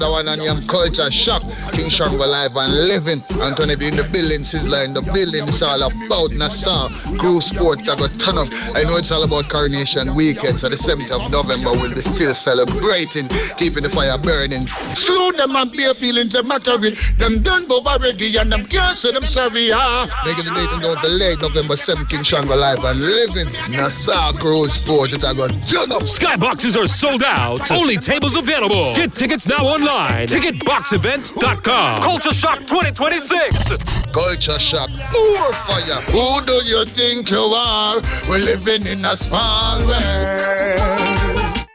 The one on your Culture Shock. King Shango live and living. Anthony B in the building, Sizzler in the building. It's all about Nassau. Crew Sport, I got ton of. I know it's all about Coronation Weekend. So the 7th of November we'll be still celebrating, keeping the fire burning. Slow them and bare feelings are mattering. Them done both already and them can't say them sorry. Making the date and don't delay. November 7th, King Shango live and living. Nassau Crew Sport, it's all got done up. Skyboxes are sold out. Only tables available. Get tickets now online. Ticketboxevents.com. Culture Shock 2026. Culture Shock. More fire. Who do you think you are? We're living in a small world.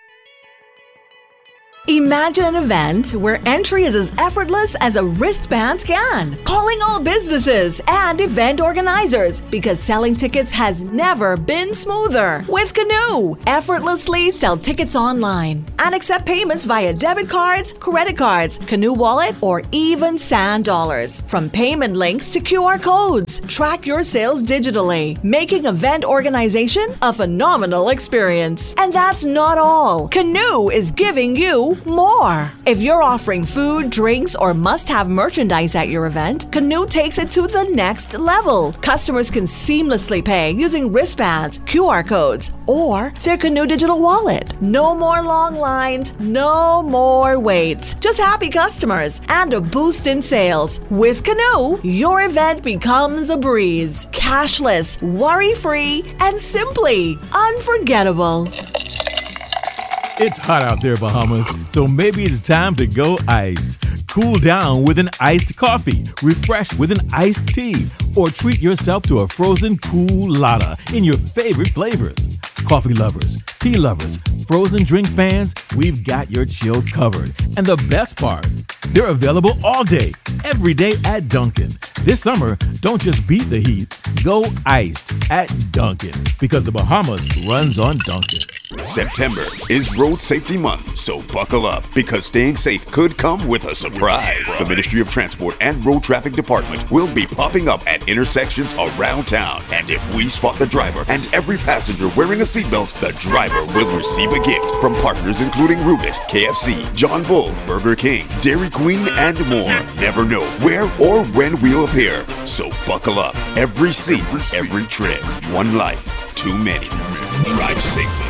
Imagine an event where entry is as effortless as a wristband can. Calling all businesses and event organizers because selling tickets has never been smoother. With Canoe, effortlessly sell tickets online and accept payments via debit cards, credit cards, Canoe Wallet, or even Sand Dollars. From payment links to QR codes, track your sales digitally, making event organization a phenomenal experience. And that's not all. Canoe is giving you more. If you're offering food, drinks, or must-have merchandise at your event, Canoe takes it to the next level. Customers can seamlessly pay using wristbands, QR codes, or their Canoe digital wallet. No more long lines, no more waits. Just happy customers and a boost in sales. With Canoe, your event becomes a breeze. Cashless, worry-free, and simply unforgettable. It's hot out there, Bahamas, so maybe it's time to go iced. Cool down with an iced coffee, refresh with an iced tea, or treat yourself to a frozen coolada in your favorite flavors. Coffee lovers, tea lovers, frozen drink fans, we've got your chill covered. And the best part, they're available all day, every day at Dunkin'. This summer, don't just beat the heat, go iced at Dunkin', because the Bahamas runs on Dunkin'. September is Road Safety Month, so buckle up because staying safe could come with a surprise. The Ministry of Transport and Road Traffic Department will be popping up at intersections around town. And if we spot the driver and every passenger wearing a seatbelt, the driver will receive a gift from partners including Rubis, KFC, John Bull, Burger King, Dairy Queen, and more. Never know where or when we'll appear, so buckle up. Every seat, every trip. One life, too many. Drive safely.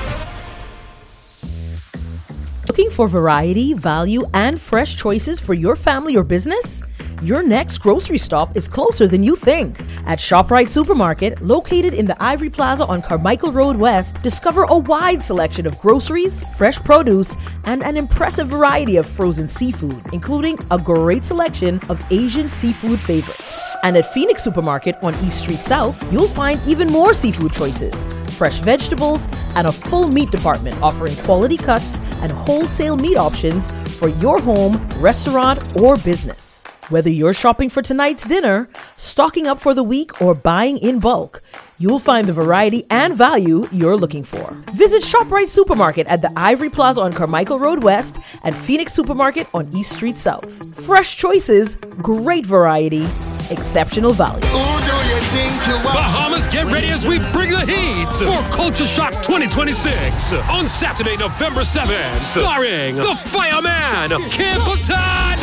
Looking for variety, value, and fresh choices for your family or business? Your next grocery stop is closer than you think. At ShopRite Supermarket, located in the Ivory Plaza on Carmichael Road West, discover a wide selection of groceries, fresh produce, and an impressive variety of frozen seafood, including a great selection of Asian seafood favorites. And at Phoenix Supermarket on East Street South, you'll find even more seafood choices, fresh vegetables, and a full meat department offering quality cuts and wholesale meat options for your home, restaurant, or business. Whether you're shopping for tonight's dinner, stocking up for the week, or buying in bulk, you'll find the variety and value you're looking for. Visit ShopRite Supermarket at the Ivory Plaza on Carmichael Road West and Phoenix Supermarket on East Street South. Fresh choices, great variety, exceptional value. Bahamas, get ready as we bring the heat for Culture Shock 2026 on Saturday, November 7th, starring the Fireman, Campbellton.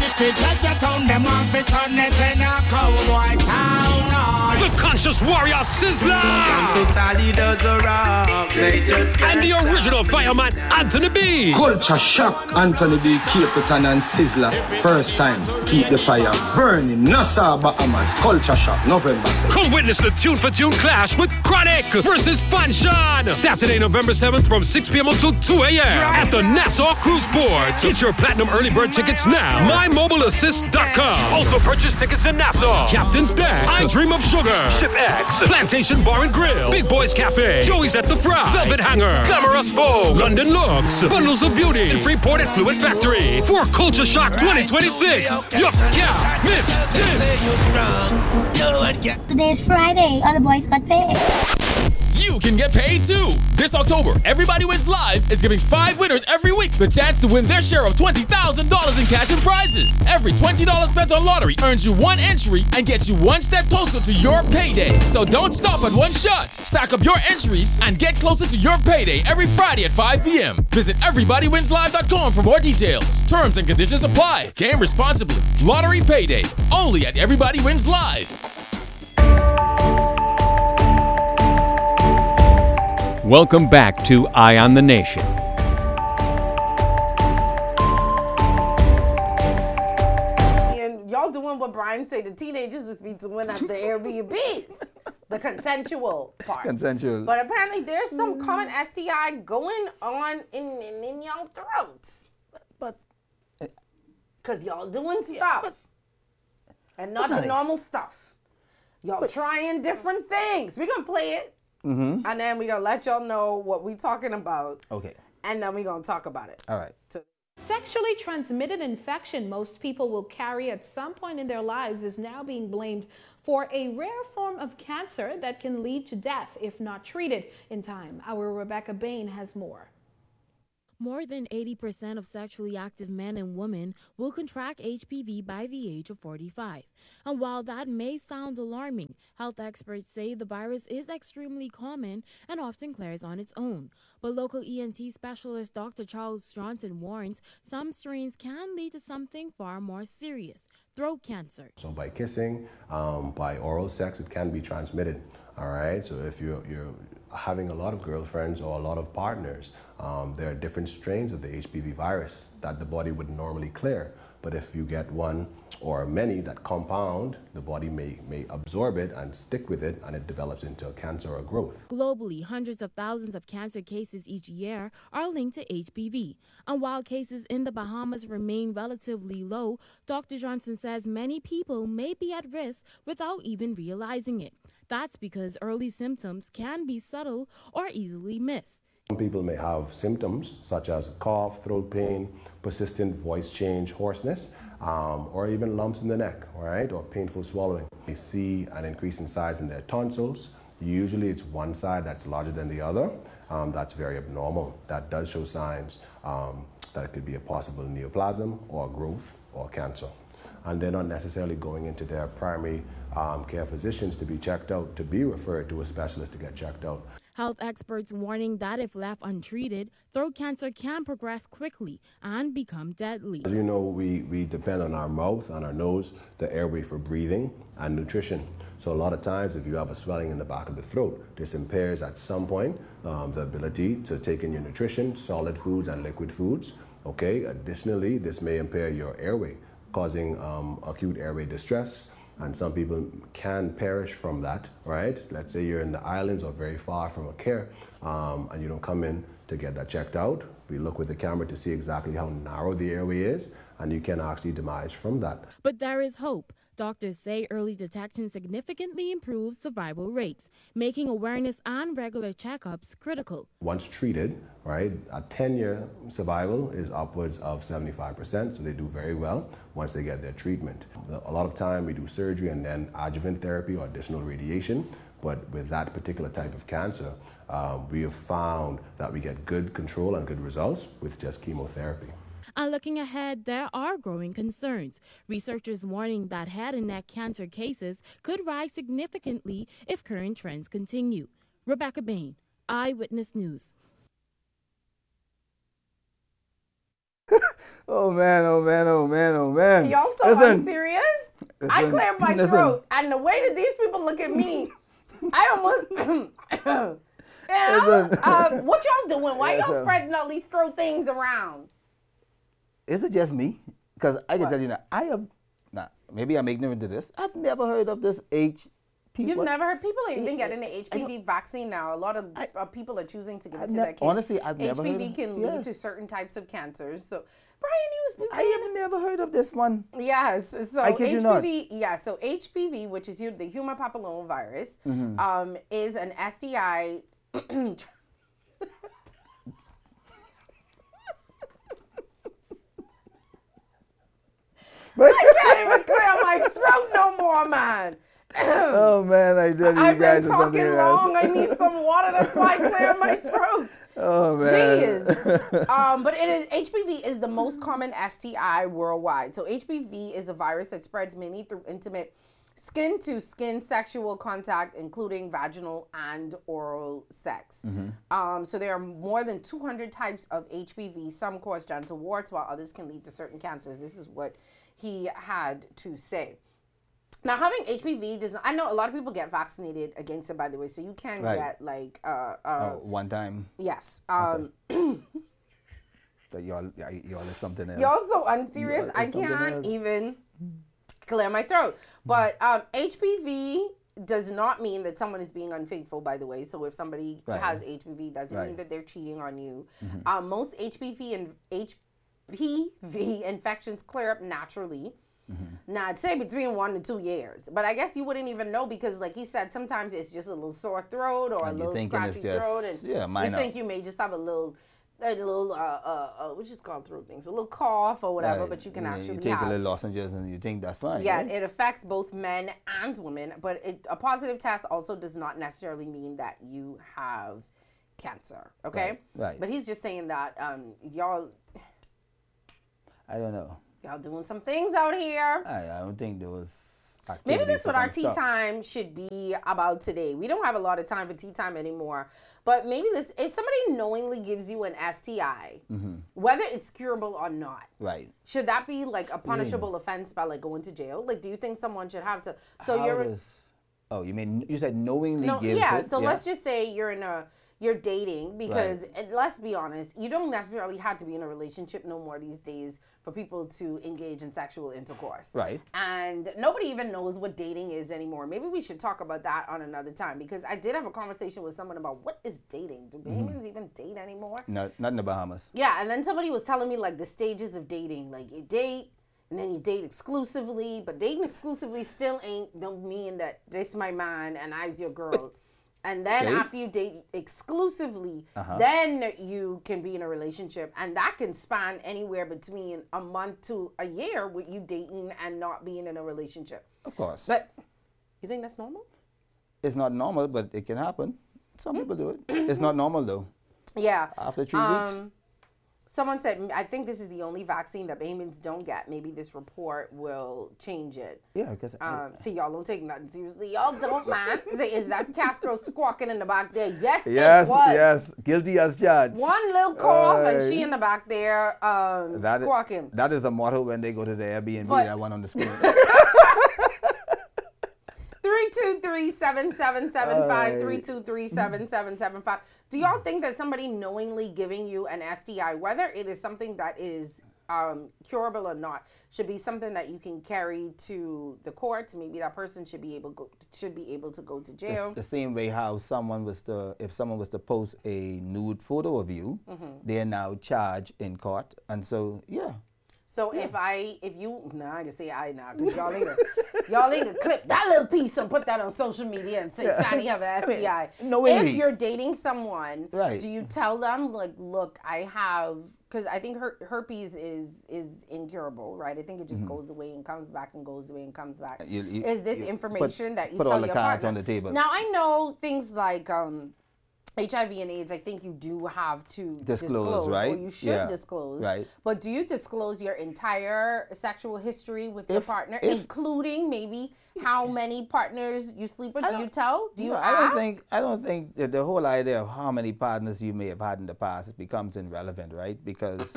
The Conscious Warrior, Sizzler. And the original Fireman, Anthony B. Culture Shock, Anthony B, Campbellton, and Sizzler. First time, keep the fire burning. Nassau, Bahamas, Culture Shock, November 6th. Come witness the Tune for Tune clash with Chronic versus Fanshan. Saturday, November 7th from 6 p.m. until 2 a.m. at the Nassau Cruise Port. Get your platinum early bird tickets now. MyMobileAssist.com. Also purchase tickets in Nassau, Captain's Deck, I Dream of Sugar, Ship X, Plantation Bar and Grill, Big Boys Cafe, Joey's at the Fry, Velvet Hanger, Glamorous Bow, London Looks, Bundles of Beauty, and Freeport at Fluid Factory. For Culture Shock 2026, you can't miss this. Today's Friday. All the boys got paid. you can get paid too. This October, Everybody Wins Live is giving 5 winners every week the chance to win their share of $20,000 in cash and prizes. Every $20 spent on lottery earns you 1 entry and gets you 1 step closer to your payday. So don't stop at one shot. Stack up your entries and get closer to your payday every Friday at 5 p.m. Visit everybodywinslive.com for more details. Terms and conditions apply. Game responsibly. Lottery Payday. Only at Everybody Wins Live. Welcome back to Eye on the Nation. And y'all doing what Brian said the teenagers is be doing at the Airbnbs. The consensual part. Consensual. But apparently there's some common STI going on in y'all throats. But because y'all doing stuff. And not the normal stuff. Y'all trying different things. We're going to play it. And then we're going to let y'all know what we're talking about. Okay. And then we're going to talk about it. All right. Sexually transmitted infection most people will carry at some point in their lives is now being blamed for a rare form of cancer that can lead to death if not treated in time. Our Rebecca Bain has more. More than 80% of sexually active men and women will contract HPV by the age of 45. And while that may sound alarming, health experts say the virus is extremely common and often clears on its own. But local ENT specialist Dr. Charles Johnson warns some strains can lead to something far more serious: throat cancer. So by kissing, by oral sex, it can be transmitted. All right, so if you're having a lot of girlfriends or a lot of partners, there are different strains of the HPV virus that the body would normally clear. But if you get one or many that compound, the body may absorb it and stick with it, and it develops into a cancer or growth. Globally, hundreds of thousands of cancer cases each year are linked to HPV. And while cases in the Bahamas remain relatively low, Dr. Johnson says many people may be at risk without even realizing it. That's because early symptoms can be subtle or easily missed. Some people may have symptoms such as cough, throat pain, persistent voice change, hoarseness, or even lumps in the neck, right, or painful swallowing. They see an increase in size in their tonsils. Usually it's one side that's larger than the other. That's very abnormal. That does show signs that it could be a possible neoplasm or growth or cancer. And they're not necessarily going into their primary care physicians to be checked out, to be referred to a specialist to get checked out. Health experts warning that if left untreated, throat cancer can progress quickly and become deadly. As you know, we depend on our mouth and our nose, the airway, for breathing and nutrition. So a lot of times if you have a swelling in the back of the throat, this impairs at some point the ability to take in your nutrition, solid foods and liquid foods. Okay. Additionally, this may impair your airway, causing acute airway distress. And some people can perish from that, right? Let's say you're in the islands or very far from a care, and you don't come in to get that checked out. We look with the camera to see exactly how narrow the airway is, and you can actually demise from that. But there is hope. Doctors say early detection significantly improves survival rates, making awareness and regular checkups critical. Once treated, right, a 10-year survival is upwards of 75%, so they do very well once they get their treatment. A lot of time we do surgery and then adjuvant therapy or additional radiation, but with that particular type of cancer, we have found that we get good control and good results with just chemotherapy. And looking ahead, there are growing concerns. Researchers warning that head and neck cancer cases could rise significantly if current trends continue. Rebecca Bain, Eyewitness News. Oh man, oh man, oh man, oh man. Y'all so unserious? I cleared my throat, and the way that these people look at me, I almost... what y'all doing? Why y'all spreading all these throat things around? Is it just me? Because I can tell you now, I have, maybe I'm ignorant to this. I've never heard of this HPV. You've never heard? People are even getting the HPV vaccine now. A lot of people are choosing to give it to their kids. Honestly, I've never heard of it. HPV can lead to certain types of cancers. So, Brian, I have never heard of this one. Yes. So I kid HPV, you not. yeah. So HPV, which is the human papillomavirus, is an STI. I can't even clear my throat no more, man. Oh man, I tell you, I've guys been are something talking else. long. I need some water. That's why I clear my throat. Oh man. Jeez. But HPV is the most common STI worldwide. So HPV is a virus that spreads mainly through intimate skin-to-skin sexual contact, including vaginal and oral sex. So there are more than 200 types of HPV. Some cause genital warts, while others can lead to certain cancers. This is what he had to say. Now, having HPV does not, I know a lot of people get vaccinated against it, by the way, so you can get like one time. Yes. So y'all is something else. Y'all so unserious. I can't even clear my throat. But HPV does not mean that someone is being unfaithful, by the way. So if somebody has HPV, doesn't mean that they're cheating on you. Most HPV infections clear up naturally. Now, I'd say between 1 to 2 years. But I guess you wouldn't even know because, like he said, sometimes it's just a little sore throat or a little scratchy throat. And you think you may just have a little what's just called throat things, a little cough or whatever, but you can actually you take a little lozenges and you think that's fine. Yeah, right? It affects both men and women, but a positive test also does not necessarily mean that you have cancer, okay? Right. But he's just saying that y'all... I don't know. Y'all doing some things out here. I don't think there was... Maybe this is what our tea time should be about today. We don't have a lot of time for tea time anymore. But maybe this, if somebody knowingly gives you an STI, whether it's curable or not, should that be like a punishable offense by like going to jail? Like, do you think someone should have to? So you mean you said knowingly gives it? Yeah. So let's just say you're dating because let's be honest, you don't necessarily have to be in a relationship no more these days for people to engage in sexual intercourse. Right. And nobody even knows what dating is anymore. Maybe we should talk about that on another time because I did have a conversation with someone about what is dating? Do Bahamians even date anymore? No, not in the Bahamas. Yeah, and then somebody was telling me like the stages of dating. Like you date and then you date exclusively, but dating exclusively still don't mean that this my man and I's your girl. And then after you date exclusively, then you can be in a relationship. And that can span anywhere between a month to a year with you dating and not being in a relationship. Of course. But you think that's normal? It's not normal, but it can happen. Some people do it. It's not normal, though. Yeah. After 3 weeks. Someone said, I think this is the only vaccine that Bahamians don't get. Maybe this report will change it. Yeah, because... see, y'all don't take nothing seriously. Y'all don't, man. Say, is that Castro squawking in the back there? Yes, it was. Yes, guilty as charged. One little cough and she in the back there squawking. That is a motto when they go to the Airbnb, that one on the screen. 323-7775, 323-7775. Do y'all think that somebody knowingly giving you an STI, whether it is something that is curable or not, should be something that you can carry to the courts? Maybe that person should be able to go to jail. It's the same way how if someone was to post a nude photo of you, they are now charged in court, and so So if you I can say I now because y'all ain't gonna clip that little piece and put that on social media and say Sandy have an STI. If you're dating someone, do you tell them like, look, I have, because I think herpes is incurable, right? I think it just goes away and comes back and goes away and comes back. Is this information that you put tell all the your cards partner? on the table? Now I know things like HIV and AIDS, I think you do have to disclose, right? Or you should disclose. Right. But do you disclose your entire sexual history with your partner, including maybe how many partners you sleep with? Do you tell? Do you ask? I don't think that the whole idea of how many partners you may have had in the past becomes irrelevant, right? Because,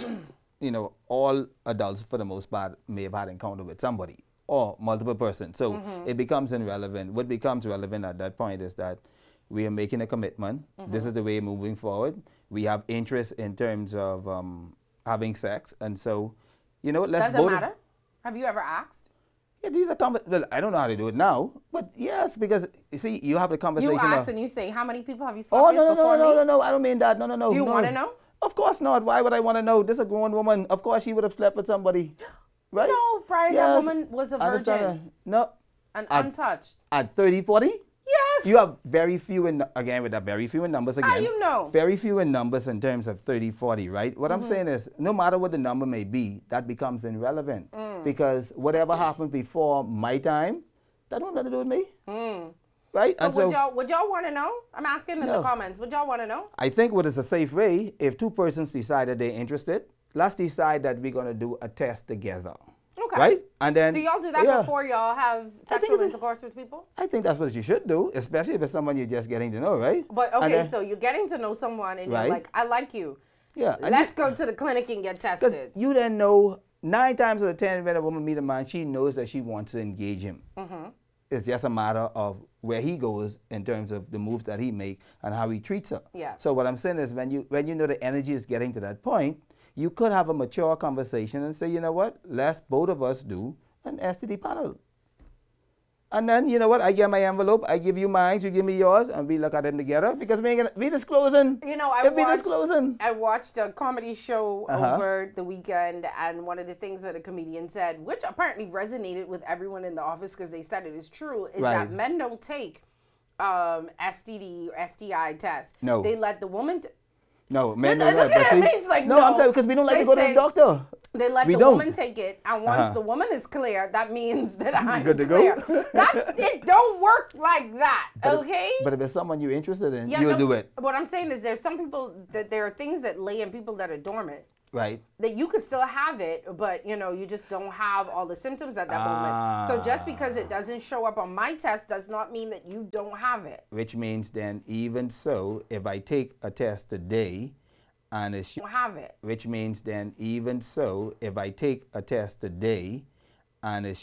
all adults, for the most part, may have had encounter with somebody or multiple persons. So it becomes irrelevant. What becomes relevant at that point is that we are making a commitment. This is the way moving forward. We have interest in terms of having sex. And so, let's Does it matter? Have you ever asked? Yeah, these are well, I don't know how to do it now. But yes, because, you see, you have the conversation. You ask and you say, how many people have you slept with before me? No, I don't mean that. No. Do you want to know? Of course not. Why would I want to know? This is a grown woman. Of course she would have slept with somebody. Right? No, Brian, that woman was a virgin. No. And untouched. At 30, 40? Yes. You have very few in numbers again. How you know? Very few in numbers in terms of 30, 40, right? What I'm saying is, no matter what the number may be, that becomes irrelevant. Because whatever happened before my time, That don't have nothing to do with me. Right? So, And would y'all want to know? I'm asking in the comments. Would y'all want to know? I think what is a safe way, if two persons decide that they're interested, let's decide that we're going to do a test together. Okay. Right? And then, do y'all do that before y'all have sexual intercourse with people? I think that's what you should do, especially if it's someone you're just getting to know, right? But okay, so you're getting to know someone and you're like, I like you. Yeah. Let's go to the clinic and get tested. Because you then know 9 times out of 10 when a woman meet a man, she knows that she wants to engage him. It's just a matter of where he goes in terms of the moves that he make and how he treats her. Yeah. So what I'm saying is when you know the energy is getting to that point, you could have a mature conversation and say, you know what, let's both of us do an STD panel. And then, you know what, I get my envelope, I give you mine, you give me yours, and we look at them together because we disclosing. You know, I watched a comedy show over the weekend, and one of the things that a comedian said, which apparently resonated with everyone in the office because they said it is true, is that men don't take STD or STI tests. No. They let the woman... No, men don't. Look at him, he's like, no. I'm telling you, because we don't like to go to the doctor. They let the woman take it, and once the woman is clear, that means that I'm good to clear. go. It don't work like that, okay? But if it's someone you're interested in, you'll do it. What I'm saying is there's some people that there are things that lay in people that are dormant. Right. That you could still have it, but you know, you just don't have all the symptoms at that moment. So just because it doesn't show up on my test does not mean that you don't have it. Which means then, even so, if I take a test today, and it's have it. Which means then, even so, if I take a test today, and it's